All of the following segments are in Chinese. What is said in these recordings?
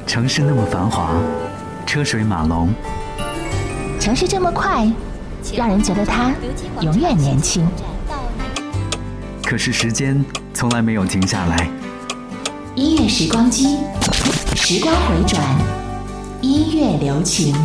城市那么繁华，车水马龙， 城市这么快，让人觉得它永远年轻。 可是时间从来没有停下来。 音乐时光机，时光回转，音乐留情。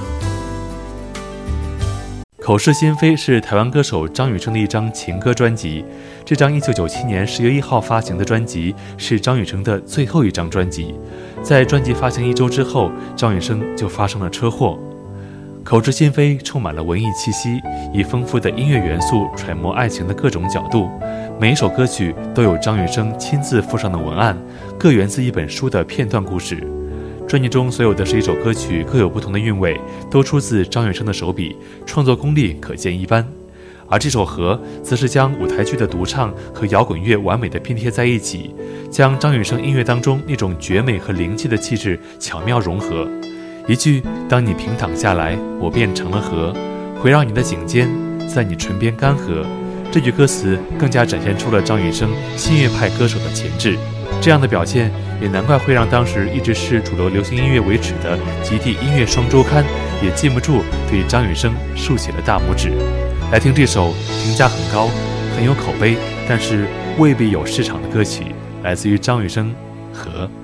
口是心非是台湾歌手张雨生的一张情歌专辑。这张1997年10月1号发行的专辑是张雨生的最后一张专辑。在专辑发行1周之后，张雨生就发生了车祸。口是心非充满了文艺气息，以丰富的音乐元素揣摩爱情的各种角度。每一首歌曲都有张雨生亲自附上的文案，各源自一本书的片段故事。专辑中所有的11首歌曲各有不同的韵味，都出自张雨生的手笔，创作功力可见一斑。而这首《和》则是将舞台剧的独唱和摇滚乐完美的拼贴在一起，将张雨生音乐当中那种绝美和灵气的气质巧妙融合。一句“当你平躺下来，我便成了河”，回绕你的颈间，在你唇边干涸。这句歌词更加展现出了张雨生新乐派歌手的潜质。这样的表现也难怪会让当时一直视主流流行音乐为耻的极地音乐双周刊也禁不住对张雨生竖起了大拇指。来听这首评价很高、很有口碑，但是未必有市场的歌曲，来自于张雨生《和》。